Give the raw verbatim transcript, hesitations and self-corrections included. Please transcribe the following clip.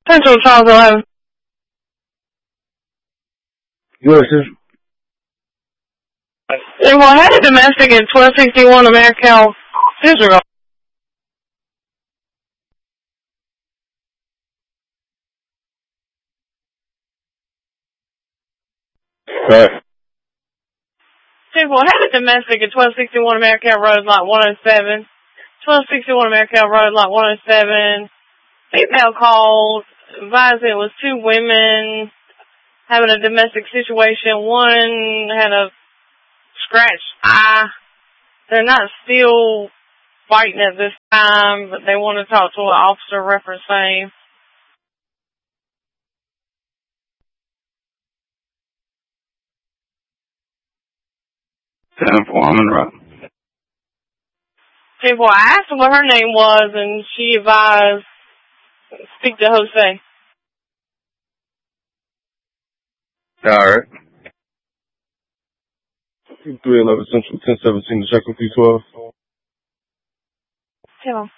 Central Charles eleven. Good, Central. Well, I had a domestic at twelve sixty-one Americal Central. Right. Well, I had a domestic at twelve sixty-one Americal Road, lot one oh seven. twelve sixty-one Americal Road, lot one oh seven. Female called, advised it was two women having a domestic situation. One had a scratched eye. They're not still fighting at this time, but they want to talk to an officer reference same. Ten four, I'm in the rock. Okay, well, I asked her what her name was, and she advised speak to Jose. All right. three eleven Central, ten seventeen to check with you twelve. Tell him.